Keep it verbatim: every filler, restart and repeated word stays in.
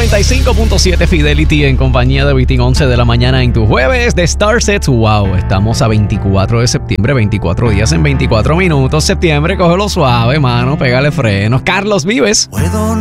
noventa y cinco punto siete Fidelity en compañía de Vitín, once de la mañana en tu jueves de Starset. Wow, estamos a veinticuatro de septiembre, veinticuatro días en veinticuatro minutos. Septiembre, cógelo suave, mano, pégale frenos. Carlos Vives. Puedo